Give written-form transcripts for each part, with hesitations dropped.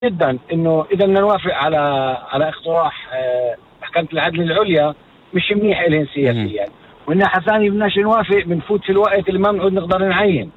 جدا انه اذا بدنا نوافق على اقتراح محكمة العدل العليا مش منيح إلهم سياسيا، والناحية الثانية بدناش نوافق بنفوت في الوقت اللي ما بنعود نقدر نعين.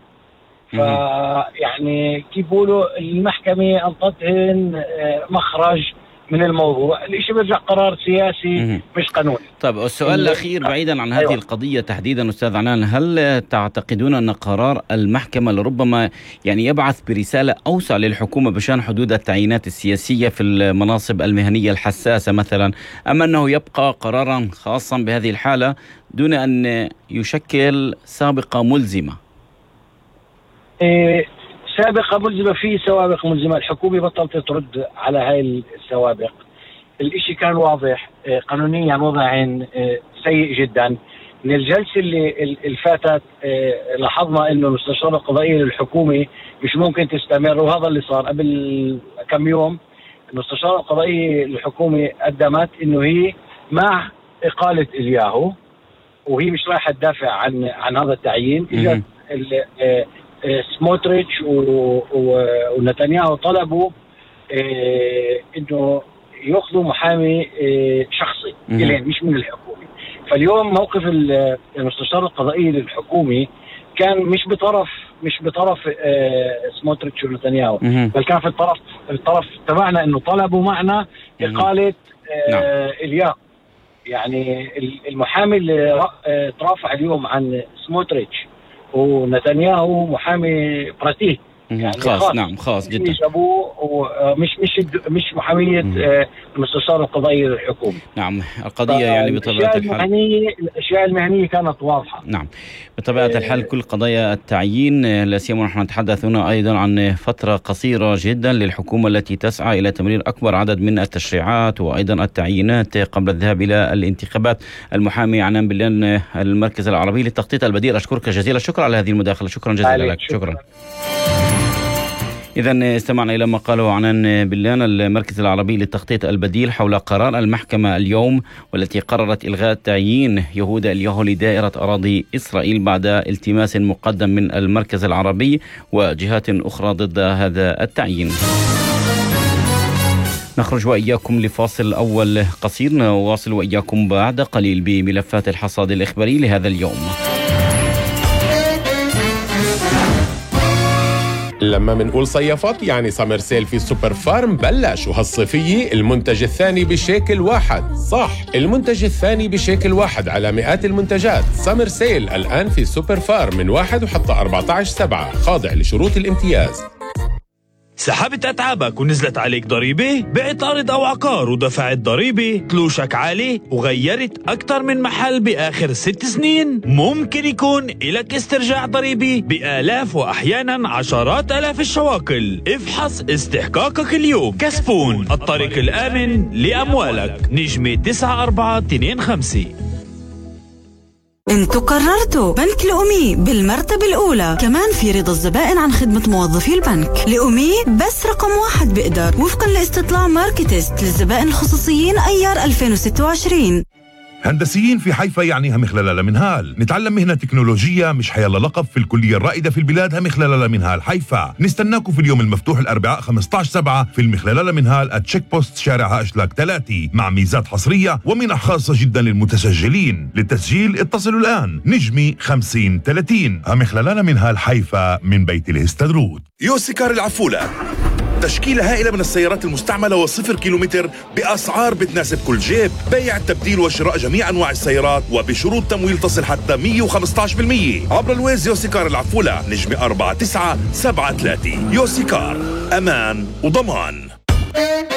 فيعني كيف بيقولوا المحكمة أنطتهن مخرج من الموضوع، الاشي بيرجع قرار سياسي مش قانوني. طيب السؤال الأخير بعيدا عن هذه القضية تحديدا أستاذ عنان، هل تعتقدون أن قرار المحكمة لربما يعني يبعث برسالة أوسع للحكومة بشأن حدود التعيينات السياسية في المناصب المهنية الحساسة مثلا، أم أنه يبقى قرارا خاصا بهذه الحالة دون أن يشكل سابقة ملزمة؟ سابقة ملزمة، في سوابق ملزمة، الحكومة بطلت ترد على هاي السوابق. الاشي كان واضح قانونيا، وضعين سيء جدا. من الجلسة اللي فاتت لاحظنا انه المستشارة القضائية للحكومة مش ممكن تستمر، وهذا اللي صار قبل كم يوم. المستشارة القضائية للحكومة قدمت انه هي مع اقالة الياهو، وهي مش رايحة تدافع عن هذا التعيين. اجت سموتريتش ونتنياهو طلبوا انه ياخذوا محامي شخصي إلين مش من الحكومة. فاليوم موقف المستشار القضائي للحكومة كان مش بطرف سموتريتش ونتنياهو، بل كان في الطرف تبعنا، انه طلبوا معنا إقالة الياهو. يعني المحامي اللي ترافع اليوم عن سموتريتش ونتنياهو محامي براتيه، يعني خاص. نعم خاص جدا، جابوه مش محامية المستشار القضائي للحكومة. نعم القضية يعني بطبيعة الحال الأشياء المهنية كانت واضحة. نعم بطبيعة الحال كل قضايا التعيين، لا سيما نحن نتحدث هنا أيضا عن فترة قصيرة جدا للحكومة التي تسعى إلى تمرير أكبر عدد من التشريعات وأيضا التعيينات قبل الذهاب إلى الانتخابات. المحامي عنان بلان، المركز العربي للتخطيط البديل، أشكرك جزيل الشكر على هذه المداخلة. شكرا جزيلا لك. شكرا. إذن استمعنا إلى ما قاله عنان بلان، المركز العربي للتخطيط البديل، حول قرار المحكمة اليوم والتي قررت إلغاء تعيين يهودا الياهو لدائرة أراضي إسرائيل بعد التماس مقدم من المركز العربي وجهات أخرى ضد هذا التعيين. نخرج وإياكم لفاصل أول قصير، نواصل وإياكم بعد قليل بملفات الحصاد الإخباري لهذا اليوم. لما منقول صيفات يعني سمر سيل في سوبر فارم بلش، وهالصيفية المنتج الثاني بشكل واحد. صح، المنتج الثاني بشكل واحد على مئات المنتجات. سمر سيل الآن في سوبر فارم من 1 وحتى 14/7، خاضع لشروط الامتياز. سحبت أتعابك ونزلت عليك ضريبة؟ بعت أرض أو عقار ودفعت ضريبة؟ تلوشك عالي وغيرت أكثر من محل بآخر 6 سنين؟ ممكن يكون إلك استرجاع ضريبي بآلاف وأحيانا عشرات آلاف الشواكل. افحص استحقاقك اليوم. كسبون، الطريق الآمن لأموالك. نجمة 9425. انتوا قررتوا بنك لأمي بالمرتبة الأولى، كمان في رضا الزبائن عن خدمة موظفي البنك. لأمي بس رقم 1 بقدر، وفقا لاستطلاع ماركتست للزبائن الخصوصيين أيار 2026. هندسيين في حيفا يعني همخلالة منهال. نتعلم مهنة تكنولوجية مش حيلا لقب في الكلية الرائدة في البلاد، همخلالة منهال حيفا. نستناكم في اليوم المفتوح الأربعاء 15/7 في المخلالة منهال التشيك بوست شارع هاشلاك 3 مع ميزات حصرية ومنح خاصة جدا للمتسجلين. للتسجيل اتصلوا الآن نجمي 5030. همخلالة منهال حيفا من بيت الهستدرود. يوسيكار العفولة، تشكيلة هائلة من السيارات المستعملة و0 كيلومتر بأسعار بتناسب كل جيب. بيع، التبديل وشراء جميع أنواع السيارات وبشروط تمويل تصل حتى 115% عبر الويز. يوسيكار العفولة، نجمة 4973. يوسيكار، أمان وضمان.